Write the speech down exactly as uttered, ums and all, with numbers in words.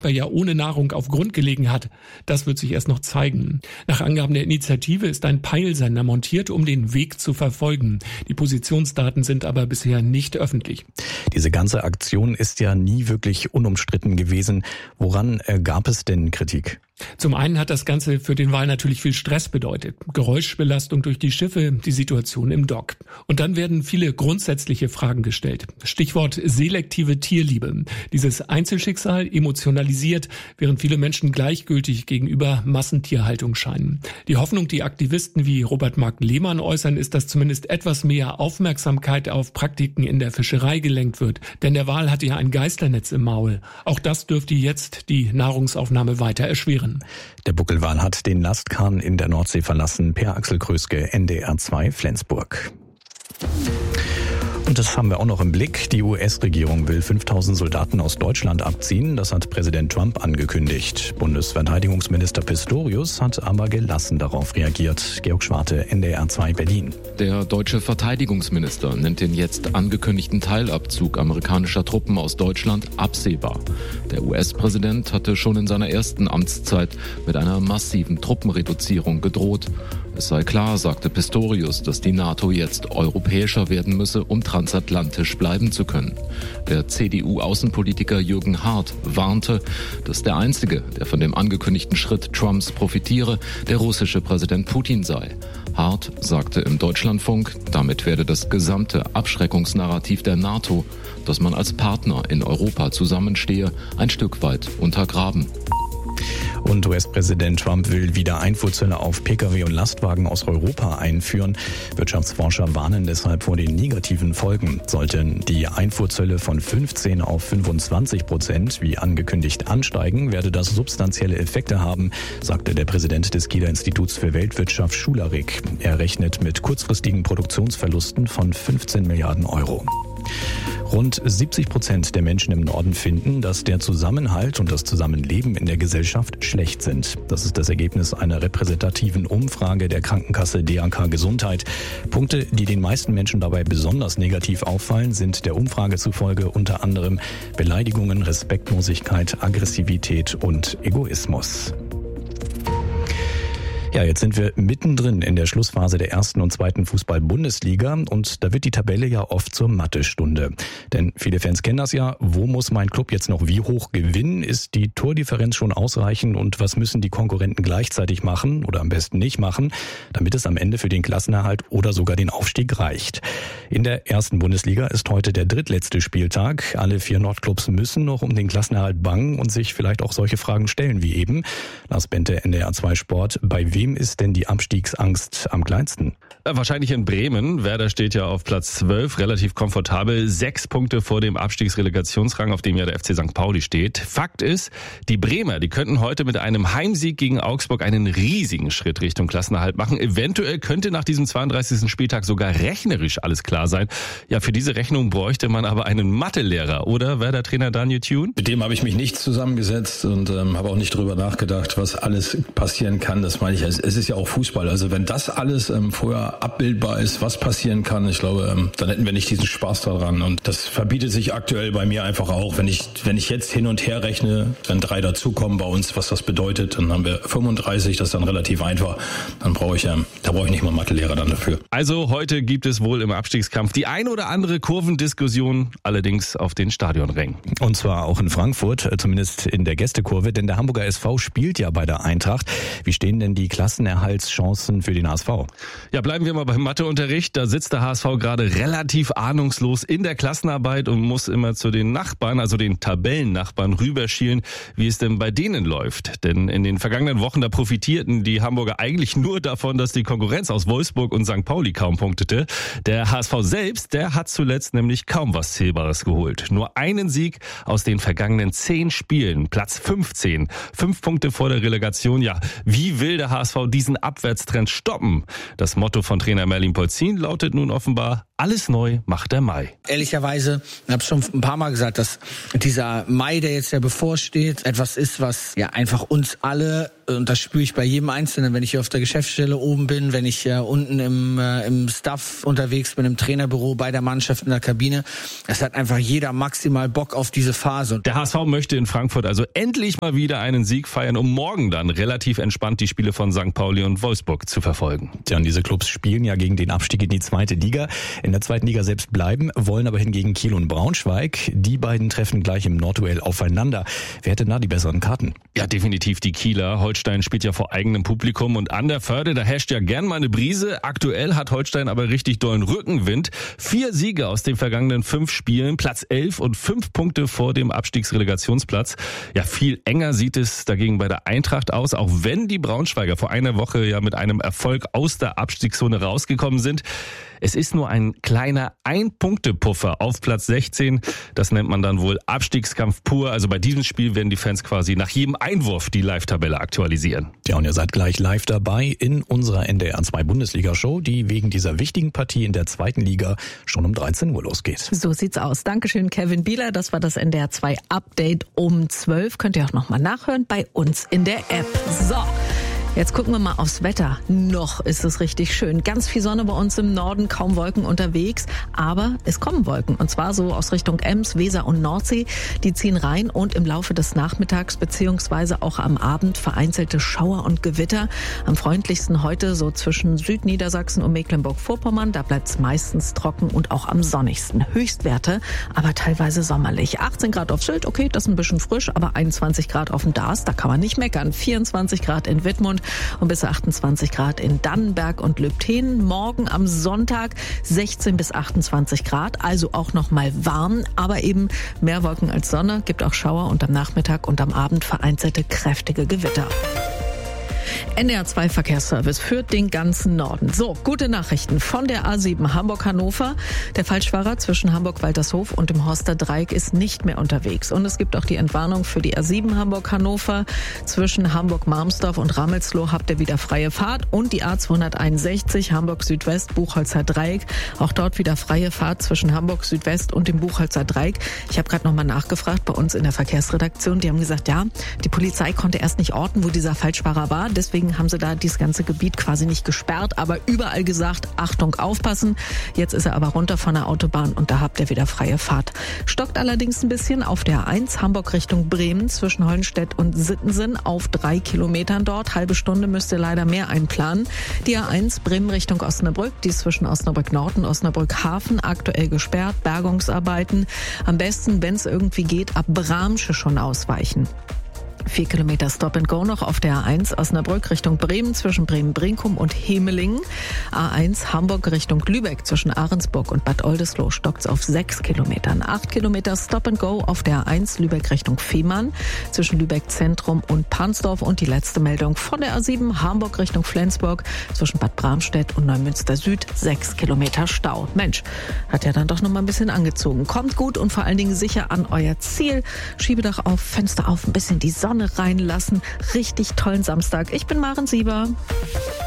er ja ohne Nahrung auf Grund gelegen hat, das wird sich erst noch zeigen. Nach Angaben der Initiative ist ein Peilsender montiert, um den Weg zu verfolgen. Die Positionsdaten sind aber bisher nicht öffentlich. Diese ganze Aktion ist ja nie wirklich unumstritten gewesen. Woran äh, gab es denn Kritik? Zum einen hat das Ganze für den Wal natürlich viel Stress bedeutet. Geräuschbelastung durch die Schiffe, die Situation im Dock. Und dann werden viele grundsätzliche Fragen gestellt. Stichwort selektive Tierliebe. Dieses Einzelschicksal emotionalisiert, während viele Menschen gleichgültig gegenüber Massentierhaltung scheinen. Die Hoffnung, die Aktivisten wie Robert Mark Lehmann äußern, ist, dass zumindest etwas mehr Aufmerksamkeit auf Praktiken in der Fischerei gelenkt wird. Denn der Wal hatte ja ein Geisternetz im Maul. Auch das dürfte jetzt die Nahrungsaufnahme weiter erschweren. Der Buckelwal hat den Lastkahn in der Nordsee verlassen. Per Axel Kröske, N D R zwei, Flensburg. Und das haben wir auch noch im Blick. Die U S-Regierung will fünftausend Soldaten aus Deutschland abziehen. Das hat Präsident Trump angekündigt. Bundesverteidigungsminister Pistorius hat aber gelassen darauf reagiert. Georg Schwarte, N D R zwei, Berlin. Der deutsche Verteidigungsminister nennt den jetzt angekündigten Teilabzug amerikanischer Truppen aus Deutschland absehbar. Der U S-Präsident hatte schon in seiner ersten Amtszeit mit einer massiven Truppenreduzierung gedroht. Es sei klar, sagte Pistorius, dass die NATO jetzt europäischer werden müsse, um transatlantisch bleiben zu können. Der C D U-Außenpolitiker Jürgen Hart warnte, dass der Einzige, der von dem angekündigten Schritt Trumps profitiere, der russische Präsident Putin sei. Hart sagte im Deutschlandfunk, damit werde das gesamte Abschreckungsnarrativ der NATO, dass man als Partner in Europa zusammenstehe, ein Stück weit untergraben. Und U S-Präsident Trump will wieder Einfuhrzölle auf Pkw und Lastwagen aus Europa einführen. Wirtschaftsforscher warnen deshalb vor den negativen Folgen. Sollten die Einfuhrzölle von fünfzehn auf fünfundzwanzig Prozent wie angekündigt ansteigen, werde das substanzielle Effekte haben, sagte der Präsident des Kieler Instituts für Weltwirtschaft Schularik. Er rechnet mit kurzfristigen Produktionsverlusten von fünfzehn Milliarden Euro. Rund siebzig Prozent der Menschen im Norden finden, dass der Zusammenhalt und das Zusammenleben in der Gesellschaft schlecht sind. Das ist das Ergebnis einer repräsentativen Umfrage der Krankenkasse D A K Gesundheit. Punkte, die den meisten Menschen dabei besonders negativ auffallen, sind der Umfrage zufolge unter anderem Beleidigungen, Respektlosigkeit, Aggressivität und Egoismus. Ja, jetzt sind wir mittendrin in der Schlussphase der ersten und zweiten Fußball-Bundesliga und da wird die Tabelle ja oft zur Mathestunde. Denn viele Fans kennen das ja, wo muss mein Club jetzt noch wie hoch gewinnen? Ist die Tordifferenz schon ausreichend und was müssen die Konkurrenten gleichzeitig machen oder am besten nicht machen, damit es am Ende für den Klassenerhalt oder sogar den Aufstieg reicht? In der ersten Bundesliga ist heute der drittletzte Spieltag. Alle vier Nordclubs müssen noch um den Klassenerhalt bangen und sich vielleicht auch solche Fragen stellen wie eben. Lars Bente, N D R zwei Sport, bei wem ist denn die Abstiegsangst am kleinsten? Wahrscheinlich in Bremen. Werder steht ja auf Platz zwölf, relativ komfortabel. Sechs Punkte vor dem Abstiegsrelegationsrang, auf dem ja der F C Sankt Pauli steht. Fakt ist, die Bremer, die könnten heute mit einem Heimsieg gegen Augsburg einen riesigen Schritt Richtung Klassenerhalt machen. Eventuell könnte nach diesem zweiunddreißigsten Spieltag sogar rechnerisch alles klar sein. Ja, für diese Rechnung bräuchte man aber einen Mathelehrer, oder Werder-Trainer Daniel Thune? Mit dem habe ich mich nicht zusammengesetzt und ähm, habe auch nicht drüber nachgedacht, was alles passieren kann. Das meine ich, es ist ja auch Fußball. Also wenn das alles ähm, vorher abbildbar ist, was passieren kann, ich glaube, ähm, dann hätten wir nicht diesen Spaß daran. Und das verbietet sich aktuell bei mir einfach auch. Wenn ich wenn ich jetzt hin und her rechne, wenn drei dazukommen bei uns, was das bedeutet, dann haben wir fünfunddreißig, das ist dann relativ einfach. Dann brauche ich, ähm, da brauche ich nicht mal Mathelehrer dann dafür. Also heute gibt es wohl im Abstiegskampf die ein oder andere Kurvendiskussion, allerdings auf den Stadionrängen. Und zwar auch in Frankfurt, zumindest in der Gästekurve, denn der Hamburger S V spielt ja bei der Eintracht. Wie stehen denn die Klassenerhaltschancen für den H S V? Ja, bleiben wir mal beim Matheunterricht. Da sitzt der H S V gerade relativ ahnungslos in der Klassenarbeit und muss immer zu den Nachbarn, also den Tabellennachbarn, rüberschielen, wie es denn bei denen läuft. Denn in den vergangenen Wochen, da profitierten die Hamburger eigentlich nur davon, dass die Konkurrenz aus Wolfsburg und Sankt Pauli kaum punktete. Der H S V selbst, der hat zuletzt nämlich kaum was Zählbares geholt. Nur einen Sieg aus den vergangenen zehn Spielen, Platz fünfzehn. Fünf Punkte vor der Relegation. Ja, wie will der H S V diesen Abwärtstrend stoppen? Das Motto von Trainer Merlin Polzin lautet nun offenbar alles neu macht der Mai. Ehrlicherweise, ich habe schon ein paar Mal gesagt, dass dieser Mai, der jetzt ja bevorsteht, etwas ist, was ja einfach uns alle, und das spüre ich bei jedem Einzelnen, wenn ich hier auf der Geschäftsstelle oben bin, wenn ich äh, unten im, äh, im Staff unterwegs bin, im Trainerbüro, bei der Mannschaft in der Kabine, es hat einfach jeder maximal Bock auf diese Phase. Der H S V möchte in Frankfurt also endlich mal wieder einen Sieg feiern, um morgen dann relativ entspannt die Spiele von Sankt Pauli und Wolfsburg zu verfolgen. Tja, und diese Clubs spielen ja gegen den Abstieg in die zweite Liga. In der zweiten Liga selbst bleiben, wollen aber hingegen Kiel und Braunschweig. Die beiden treffen gleich im Nordduell aufeinander. Wer hätte da die besseren Karten? Ja, definitiv die Kieler. Holstein spielt ja vor eigenem Publikum und an der Förde, da herrscht ja gern mal eine Brise. Aktuell hat Holstein aber richtig dollen Rückenwind. Vier Siege aus den vergangenen fünf Spielen, Platz elf und fünf Punkte vor dem Abstiegsrelegationsplatz. Ja, viel enger sieht es dagegen bei der Eintracht aus, auch wenn die Braunschweiger vor einer Woche ja mit einem Erfolg aus der Abstiegszone rausgekommen sind. Es ist nur ein kleiner Ein-Punkte-Puffer auf Platz sechzehn. Das nennt man dann wohl Abstiegskampf pur. Also bei diesem Spiel werden die Fans quasi nach jedem Einwurf die Live-Tabelle aktualisieren. Ja, und ihr seid gleich live dabei in unserer N D R zwei Bundesliga-Show, die wegen dieser wichtigen Partie in der zweiten Liga schon um dreizehn Uhr losgeht. So sieht's aus. Dankeschön, Kevin Bieler. Das war das N D R zwei Update um zwölf. Könnt ihr auch nochmal nachhören bei uns in der App. So. Jetzt gucken wir mal aufs Wetter. Noch ist es richtig schön. Ganz viel Sonne bei uns im Norden, kaum Wolken unterwegs. Aber es kommen Wolken. Und zwar so aus Richtung Ems, Weser und Nordsee. Die ziehen rein und im Laufe des Nachmittags beziehungsweise auch am Abend vereinzelte Schauer und Gewitter. Am freundlichsten heute so zwischen Südniedersachsen und Mecklenburg-Vorpommern. Da bleibt es meistens trocken und auch am sonnigsten. Höchstwerte, aber teilweise sommerlich. achtzehn Grad auf Sylt, okay, das ist ein bisschen frisch, aber einundzwanzig Grad auf dem Darß, da kann man nicht meckern. vierundzwanzig Grad in Wittmund und bis achtundzwanzig Grad in Dannenberg und Lübtheen. Morgen am Sonntag sechzehn bis achtundzwanzig Grad, also auch noch mal warm, aber eben mehr Wolken als Sonne, gibt auch Schauer und am Nachmittag und am Abend vereinzelte kräftige Gewitter. N D R zwei Verkehrsservice führt den ganzen Norden. So, gute Nachrichten von der A sieben Hamburg-Hannover. Der Falschfahrer zwischen Hamburg-Waltershof und dem Horster Dreieck ist nicht mehr unterwegs. Und es gibt auch die Entwarnung für die A sieben Hamburg-Hannover. Zwischen Hamburg-Marmsdorf und Rammelsloh habt ihr wieder freie Fahrt. Und die A zweihunderteinundsechzig Hamburg-Südwest, Buchholzer Dreieck. Auch dort wieder freie Fahrt zwischen Hamburg-Südwest und dem Buchholzer Dreieck. Ich habe gerade nochmal nachgefragt bei uns in der Verkehrsredaktion. Die haben gesagt, ja, die Polizei konnte erst nicht orten, wo dieser Falschfahrer war. Deswegen haben sie da dieses ganze Gebiet quasi nicht gesperrt, aber überall gesagt, Achtung, aufpassen. Jetzt ist er aber runter von der Autobahn und da habt ihr wieder freie Fahrt. Stockt allerdings ein bisschen auf der A eins Hamburg Richtung Bremen zwischen Hollenstedt und Sittensen auf drei Kilometern dort. Halbe Stunde müsst ihr leider mehr einplanen. Die A eins Bremen Richtung Osnabrück, die ist zwischen Osnabrück Nord und Osnabrück Hafen aktuell gesperrt. Bergungsarbeiten. Am besten, wenn es irgendwie geht, ab Bramsche schon ausweichen. Vier Kilometer Stop and Go noch auf der A eins Osnabrück Richtung Bremen zwischen Bremen-Brinkum und Hemelingen. A eins Hamburg Richtung Lübeck zwischen Ahrensburg und Bad Oldesloe stockt's auf sechs Kilometern. Acht Kilometer Stop and Go auf der A eins Lübeck Richtung Fehmarn zwischen Lübeck Zentrum und Pansdorf. Und die letzte Meldung von der A sieben Hamburg Richtung Flensburg zwischen Bad Bramstedt und Neumünster Süd. Sechs Kilometer Stau. Mensch, hat ja dann doch noch mal ein bisschen angezogen. Kommt gut und vor allen Dingen sicher an euer Ziel. Schiebedach auf, Fenster auf, ein bisschen die Sonne reinlassen. Richtig tollen Samstag. Ich bin Maren Sieber.